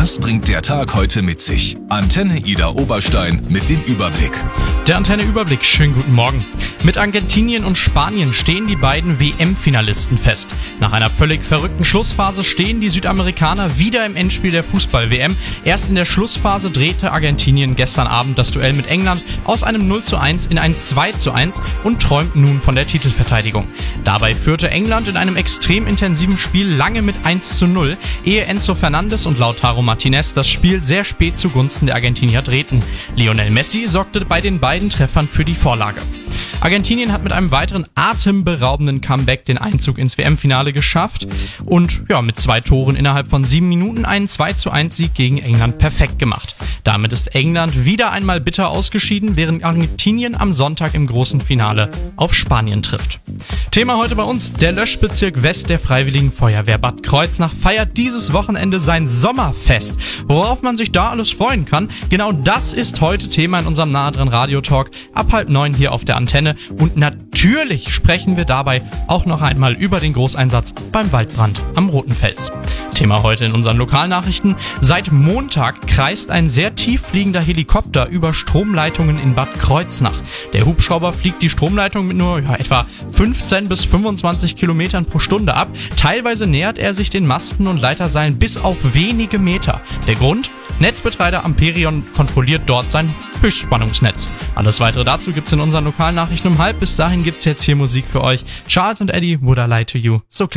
Was bringt der Tag heute mit sich? Antenne Ida Oberstein mit dem Überblick. Der Antenne-Überblick, schönen guten Morgen. Mit Argentinien und Spanien stehen die beiden WM-Finalisten fest. Nach einer völlig verrückten Schlussphase stehen die Südamerikaner wieder im Endspiel der Fußball-WM. Erst in der Schlussphase drehte Argentinien gestern Abend das Duell mit England aus einem 0:1 in ein 2:1 und träumt nun von der Titelverteidigung. Dabei führte England in einem extrem intensiven Spiel lange mit 1:0, ehe Enzo Fernandes und Lautaro Martinez das Spiel sehr spät zugunsten der Argentinier drehten. Lionel Messi sorgte bei den beiden Treffern für die Vorlage. Argentinien hat mit einem weiteren atemberaubenden Comeback den Einzug ins WM-Finale geschafft und mit 2 Toren innerhalb von 7 Minuten einen 2:1-Sieg gegen England perfekt gemacht. Damit ist England wieder einmal bitter ausgeschieden, während Argentinien am Sonntag im großen Finale auf Spanien trifft. Thema heute bei uns: Der Löschbezirk West der Freiwilligen Feuerwehr Bad Kreuznach feiert dieses Wochenende sein Sommerfest. Worauf man sich da alles freuen kann, genau das ist heute Thema in unserem nahe dran Radiotalk ab 8:30 hier auf der Antenne. Und natürlich sprechen wir dabei auch noch einmal über den Großeinsatz beim Waldbrand am Roten Fels. Thema heute in unseren Lokalnachrichten: Seit Montag kreist ein sehr tief fliegender Helikopter über Stromleitungen in Bad Kreuznach. Der Hubschrauber fliegt die Stromleitung mit nur etwa 15 bis 25 Kilometern pro Stunde ab. Teilweise nähert er sich den Masten und Leiterseilen bis auf wenige Meter. Der Grund? Netzbetreiber Amperion kontrolliert dort sein Höchstspannungsnetz. Alles weitere dazu gibt's in unseren Lokalnachrichten um 12:30. Bis dahin gibt's jetzt hier Musik für euch. Charles und Eddie, Would I Lie to You? So klingt